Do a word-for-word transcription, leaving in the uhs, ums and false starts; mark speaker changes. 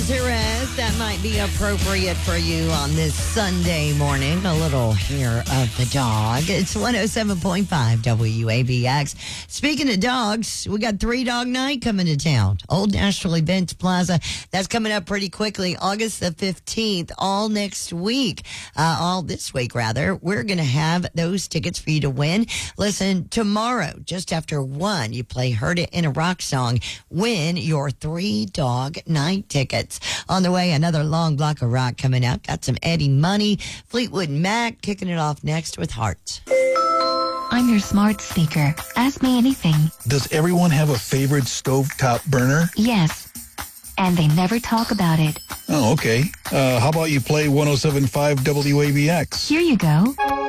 Speaker 1: Nazareth. That might be appropriate for you on this Sunday morning. A little hair of the dog. It's one oh seven point five W A B X. Speaking of dogs, we got Three Dog Night coming to town. Old National Events Plaza. That's coming up pretty quickly. August the fifteenth, all next week. Uh, all this week, rather. We're going to have those tickets for you to win. Listen, tomorrow, just after one, you play Heard It in a Rock Song. Win your Three Dog Night tickets. On the way, another long block of rock coming out. Got some Eddie Money, Fleetwood Mac, kicking it off next with Heart.
Speaker 2: I'm your smart speaker. Ask me anything.
Speaker 3: Does everyone have a favorite stovetop burner?
Speaker 2: Yes. And they never talk about it.
Speaker 3: Oh, okay. Uh, how about you play one oh seven point five W A B X?
Speaker 2: Here you go.